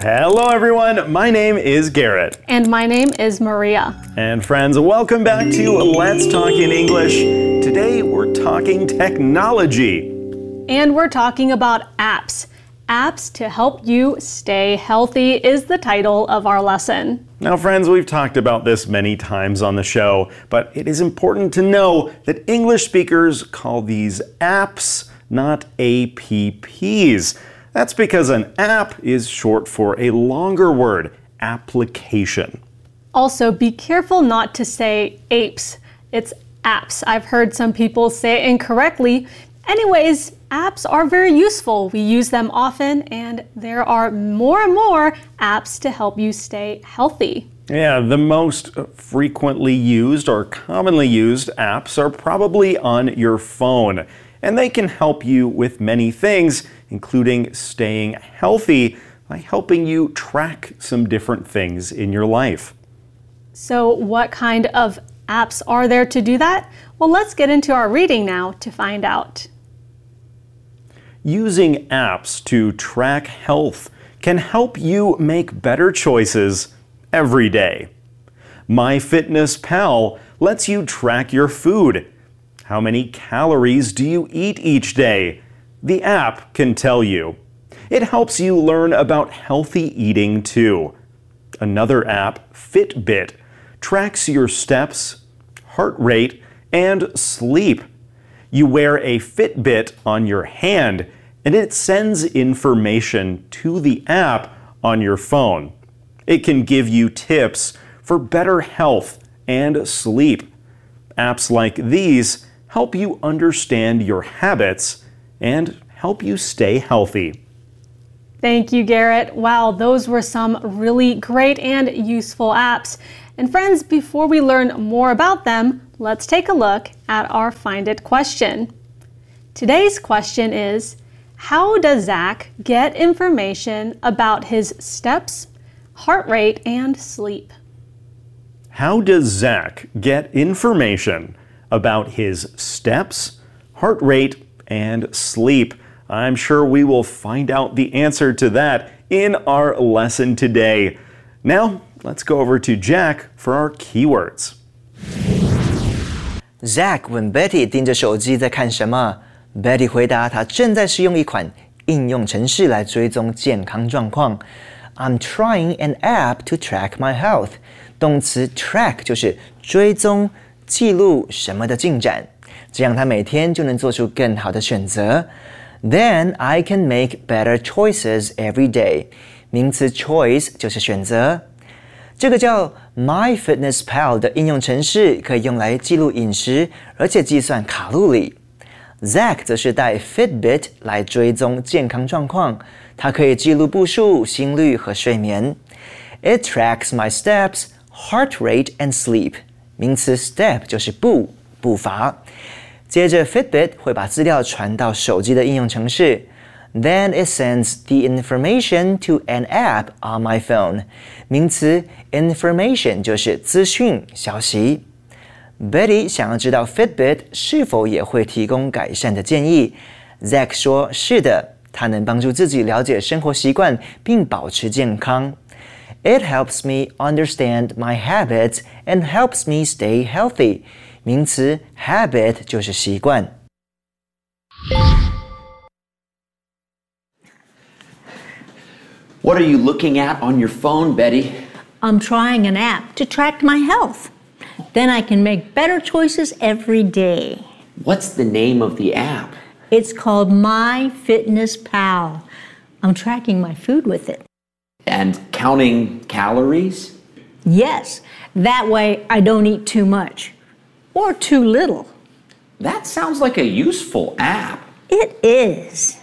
Hello everyone, my name is Garrett. And my name is Maria. And friends, welcome back to Let's Talk in English. Today we're talking technology. And we're talking about apps. Apps to help you stay healthy is the title of our lesson. Now friends, we've talked about this many times on the show, but it is important to know that English speakers call these apps, not APPs. That's because an app is short for a longer word, application. Also, be careful not to say apes. It's apps. I've heard some people say it incorrectly. Anyways, apps are very useful. We use them often, and there are more and more apps to help you stay healthy. Yeah, the most frequently used or commonly used apps are probably on your phone. And they can help you with many things, including staying healthy by helping you track some different things in your life. So what kind of apps are there to do that? Well, let's get into our reading now to find out. Using apps to track health can help you make better choices every day. MyFitnessPal lets you track your food. How many calories do you eat each day? The app can tell you. It helps you learn about healthy eating too. Another app, Fitbit, tracks your steps, heart rate, and sleep. You wear a Fitbit on your hand, and it sends information to the app on your phone. It can give you tips for better health and sleep. Apps like these help you understand your habits and help you stay healthy. Thank you, Garrett. Wow, those were some really great and useful apps. And friends, before we learn more about them, let's take a look at our Find It question. Today's question is, how does Zach get information about his steps, heart rate, and sleep? How does Zach get information about his steps, heart rate, and sleep? I'm sure we will find out the answer to that in our lesson today. Now, let's go over to Jack for our keywords. Zach 问 Betty 盯着手机在看什么 ，Betty 回答她正在使用一款应用程式来追踪健康状况。I'm trying an app to track my health. 动词 track 就是追踪、记录什么的进展，这样他每天就能做出更好的选择。Then I can make better choices every day. 名词 choice 就是选择。这个叫 MyFitnessPal 的应用程式可以用来记录饮食，而且计算卡路里。Zach 则是带 Fitbit 来追踪健康状况，它可以记录步数、心率和睡眠。It tracks my steps, heart rate and sleep. 名词 step 就是步伐。接着 Fitbit 会把资料传到手机的应用程式。Then it sends the information to an app on my phone. 名词 information 就是资讯、消息。Betty 想要知道 Fitbit 是否也会提供改善的建议。Zach 说是的，它能帮助自己了解生活习惯并保持健康。It helps me understand my habits and helps me stay healthy. 名词 habit 就是习惯。 What are you looking at on your phone, Betty? I'm trying an app to track my health. Then I can make better choices every day. What's the name of the app? It's called MyFitnessPal. I'm tracking my food with it. And counting calories? Yes, that way I don't eat too much or too little. That sounds like a useful app. It is.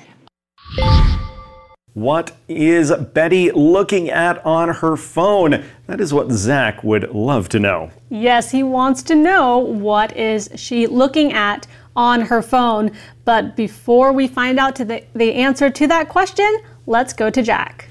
What is Betty looking at on her phone? That is what Zach would love to know. Yes, he wants to know what is she looking at on her phone. But before we find out the answer to that question, let's go to Jack.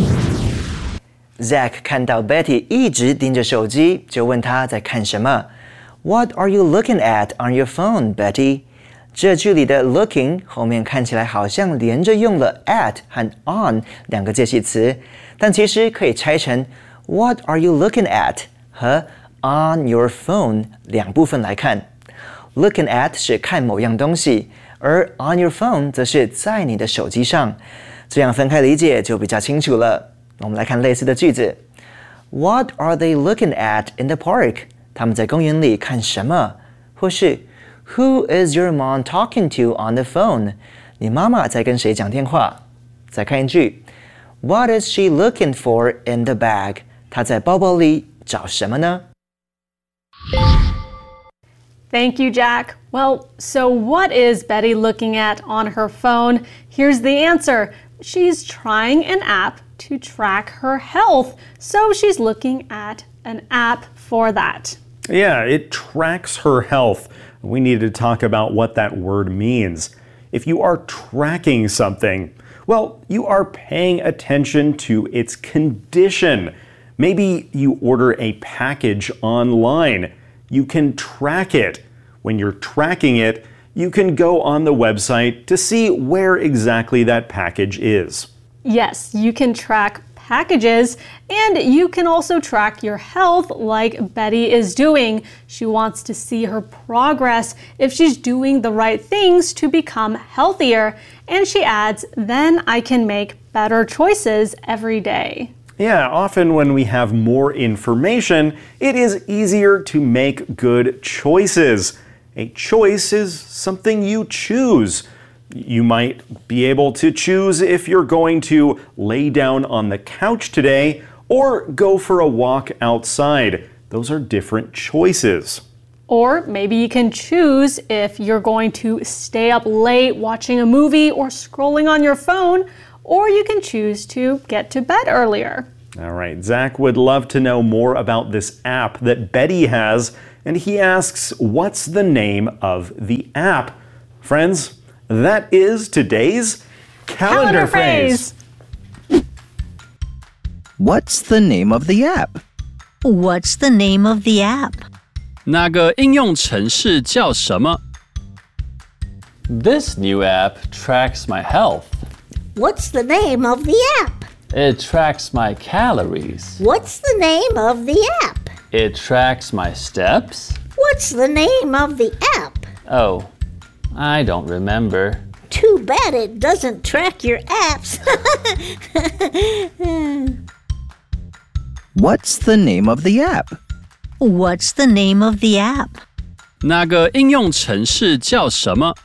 Zach 看到 Betty 一直盯着手机，就问她在看什么。What are you looking at on your phone, Betty? 这句里的 looking 后面看起来好像连着用了 at 和 on 两个介系词，但其实可以拆成 What are you looking at 和 on your phone 两部分来看。Looking at 是看某样东西，而 on your phone 则是在你的手机上。这样分开理解就比较清楚了。我们来看类似的句子。What are they looking at in the park? 他们在公园里看什么？或是 Who is your mom talking to on the phone? 你妈妈在跟谁讲电话？再看一句。What is she looking for in the bag? 她在包包里找什么呢？ Thank you, Jack. Well, so what is Betty looking at on her phone? Here's the answer. She's trying an app to track her health. So she's looking at an app for that. Yeah, it tracks her health. We need to talk about what that word means. If you are tracking something, well, you are paying attention to its condition. Maybe you order a package online. You can track it. When you're tracking it, you can go on the website to see where exactly that package is. Yes, you can track packages, and you can also track your health like Betty is doing. She wants to see her progress, if she's doing the right things to become healthier. And she adds, then I can make better choices every day. Yeah, often when we have more information, it is easier to make good choices. A choice is something you choose. You might be able to choose if you're going to lay down on the couch today or go for a walk outside. Those are different choices. Or maybe you can choose if you're going to stay up late watching a movie or scrolling on your phone, or you can choose to get to bed earlier. All right, Zach would love to know more about this app that Betty has, and he asks, what's the name of the app? Friends, that is today's calendar phrase. What's the name of the app? What's the name of the app? 那个应用程式叫什么？ This new app tracks my health. What's the name of the app? It tracks my calories. What's the name of the app? It tracks my steps. What's the name of the app? Oh, I don't remember. Too bad it doesn't track your apps. What's the name of the app? What's the name of the app? 那个应用程式叫什么？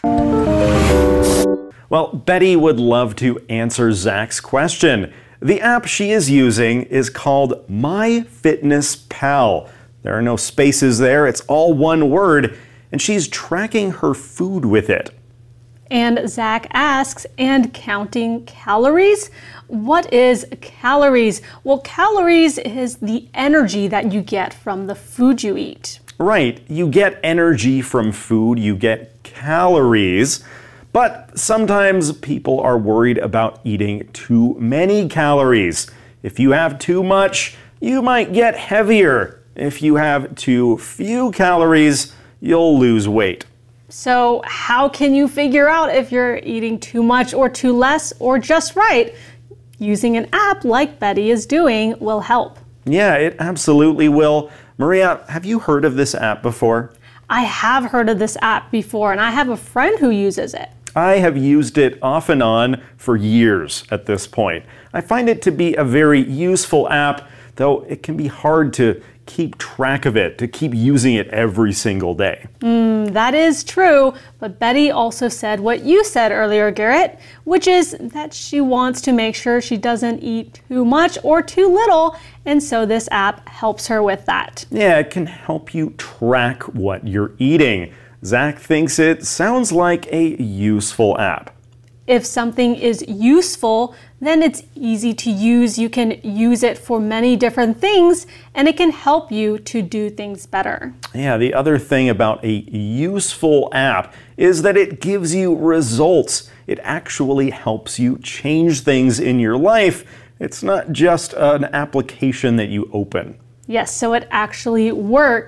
Well, Betty would love to answer Zach's question. The app she is using is called MyFitnessPal. There are no spaces there, it's all one word, and she's tracking her food with it. And Zach asks, and counting calories? What is calories? Well, calories is the energy that you get from the food you eat. Right, you get energy from food, you get calories. But sometimes people are worried about eating too many calories. If you have too much, you might get heavier. If you have too few calories, you'll lose weight. So how can you figure out if you're eating too much or too less or just right? Using an app like Betty is doing will help. Yeah, it absolutely will. Maria, have you heard of this app before? I have heard of this app before, and I have a friend who uses it. I have used it off and on for years at this point. I find it to be a very useful app, though it can be hard to keep track of it, to keep using it every single day. That is true, but Betty also said what you said earlier, Garrett, which is that she wants to make sure she doesn't eat too much or too little, and so this app helps her with that. Yeah, it can help you track what you're eating. Zach thinks it sounds like a useful app. If something is useful, then it's easy to use. You can use it for many different things, and it can help you to do things better. Yeah, the other thing about a useful app is that it gives you results. It actually helps you change things in your life. It's not just an application that you open. Yes, so it actually works.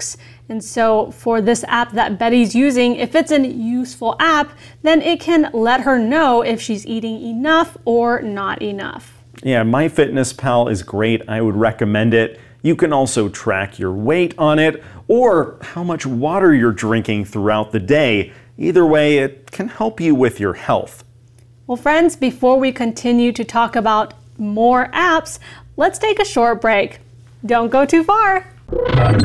And so for this app that Betty's using, if it's a useful app, then it can let her know if she's eating enough or not enough. Yeah, MyFitnessPal is great. I would recommend it. You can also track your weight on it or how much water you're drinking throughout the day. Either way, it can help you with your health. Well, friends, before we continue to talk about more apps, let's take a short break. Don't go too far.